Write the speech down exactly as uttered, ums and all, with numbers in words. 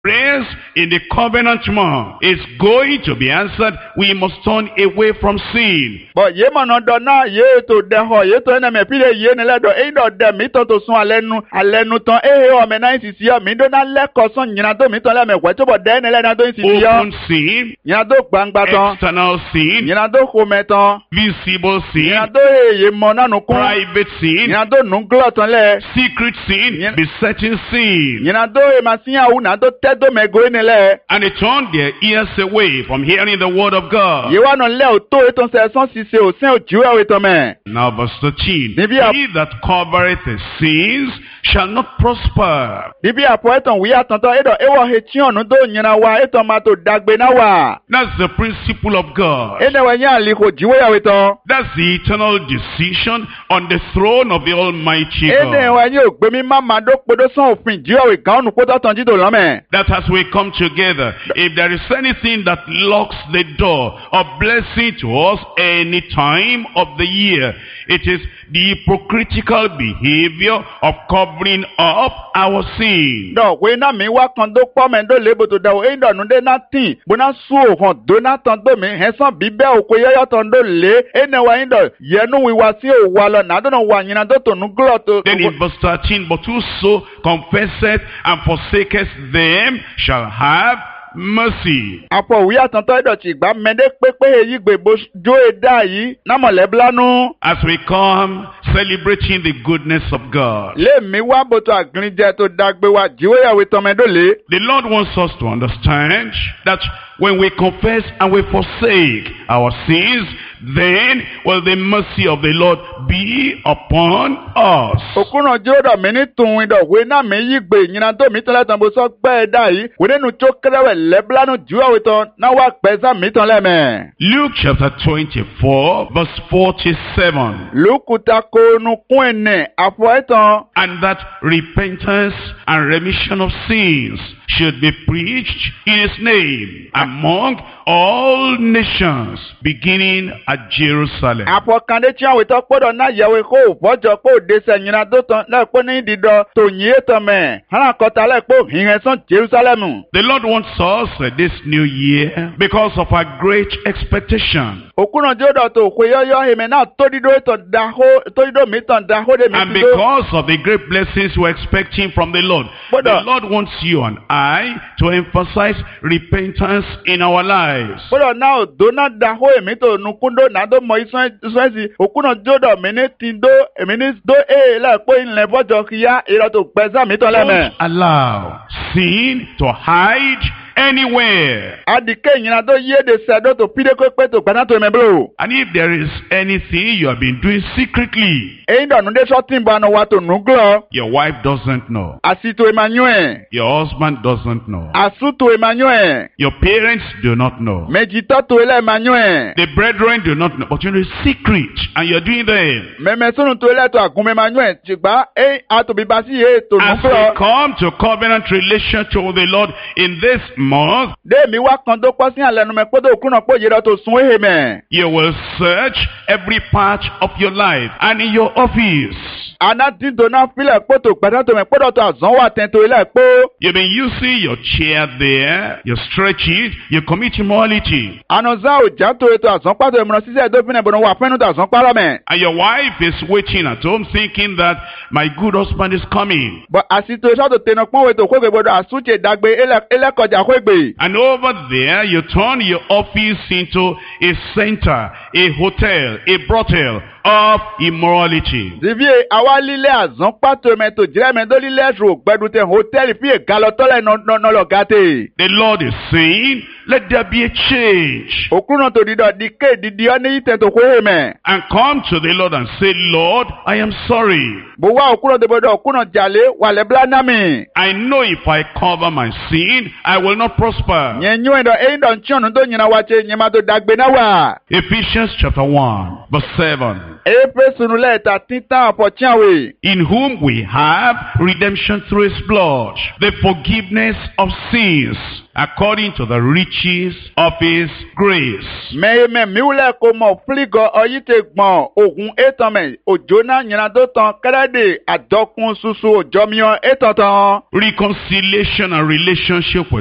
Prayers in the covenant month is going to be answered. We must turn away from sin. But ye man on na ye to de ho ye to na me pile ye ne ledo e do de mi to to sun alenu alenu ton e o me na isi ya mi do na le ko son nyina do mi to le me gwe to bo de ne le na do isi ya. Open sin, nyina do gbangba ton, external sin, nyina do ko me ton, visible sin, nyina do e ye mo na nu kun, private sin, nyina do nu glo ton le, secret sin, Nyina- besetting sin. nyina do e ma sin awu na do te do me go ne le. And they turned their ears away from hearing the word of God. Ye wa no le o to e ton se son si se o sin o jiwe o to me. Now verse thirteen. Maybe I- He that covereth his sins shall not prosper. Bibi apo eton wi atanto e do e wo he ti onu do nyina wa eton ma to dagbe na wa. That's the principle of God. Ene wa nya li ko jiwe ya weton. That's the eternal decision on the throne of the Almighty Ene God. wa nya o gbe mi ma ma do podo son ofin jiwe we gan nu podo tan jido lo me. That as we come together, if there is anything that locks the door of blessing to us any time of the year, it is the hypocritical behavior of covering up our sin. Do we na mi wa kan do po me do lebo to da o e do nu de na tin. Bo na su o han do na tan do mi he san bibe o ko yoyo tan do le. Ene wa yin do ye nu wi wa si o wa lo na do no wa nyina do to nu glo to. Then in verse thirteen, but whoso confesseth and forsaketh them shall have mercy. Apo wi atanto e do ti gba mede pepe eyi gbe bo jo e da yi na mo le blanu. As we come celebrating the goodness of God, Le mi wa bo to agrin je to dagbe wa jiwe ya we to me do le. the Lord wants us to understand that when we confess and we forsake our sins, then will the mercy of the Lord be upon us. Okuno jodo mi ni tun ido we na mi yi gbe nyina to mi tan latan bo so gbe da yi we nu cho krewe le blanu jiwe we to na wa pe sa mi tan le me. Luke chapter twenty-four, verse forty-seven. Lukuta ko nu kun ene apo etan. And that repentance and remission of sins should be preached in his name among all nations, beginning at Jerusalem. Apo kande ti awe to podo na yewe ko bojo ko de se nyina do tan le po ni dido to yin etan me. Han ko ta le po hin son Jerusalem. The Lord wants us uh, this new year because of our great expectation. Okuno jodo to ko yoyo heme na to dido to da ho to dido mi tan da ho de mi And dido. because of the great blessings we're expecting from the Lord, But, uh, the Lord wants you and I to emphasize repentance in our lives. Podo na o do na da ho emi to nukundo na do mo isan isan si okuno jodo mi ni tindo emi ni do e le po ile bojo kiya iro to pesa mi to le me. Don't allow sin to hide anywhere. Adike nyina do ye de se do to pide ko pe to gbana to me blo. And if there is anything you have been doing secretly, Eyin do nu de so tin ba no wa to nuglo. your wife doesn't know, Asito Emmanuel. your husband doesn't know, Asuto Emmanuel. your parents do not know, Mejito to ele Emmanuel. the brethren do not know, but you know it's secret and you're doing them. Meme sunu to ele to agun Emmanuel. Jigba e ato bi ba si e to As we nuglo. come to covenant relation to the Lord in this month, De mi wa kan do po si alenu me podo okuno po ye do to sun ehe me. you will search every part of your life and in your office. Ana tin do na file po to gbana to me podo to azan wa ten to ele po. You've been using your chair there, you stretch it, you commit immorality. Ano za o ja to to azan pa to emro sise do fine bono wa fenu to azan pa me. And your wife is waiting at home thinking that my good husband is coming. But asito so to teno pon we to ko gbe bodo asuche dagbe ele ele koja ko gbe. And over there, you turn your office into a center, a hotel, a brothel of immorality. Divie awa lile azan pato me to jire me do lile ro gbedu te hotel fi e galo tole no no no lo gate. The Lord is saying, let there be a change. Okuno to dido dike didi oni ite to ko he me. And come to the Lord and say, Lord, I am sorry. Bo wa okuno de bodo okuno jale wale blana mi. I know if I cover my sin, I will not prosper. Yen nyu ndo e ndo nchonu do nyina wache nyima do dagbe na wà. Ephesians chapter one, verse seven. Éfésù nulẹ̀ ta títàn àpọ̀tíàwé. In whom we have redemption through his blood, the forgiveness of sins, according to the riches of his grace. Mẹ́yẹmẹ́ miwulẹ̀ kò mọ̀ fúlígọ̀ ọyí te gbọ̀n ògùn étọ̀mẹ̀ òjòna nyìnàdó tán kẹ́rẹ́dẹ̀ àdọ́kun ṣoṣo òjọ́míọ́ étọ̀tàn. Reconciliation and relationship with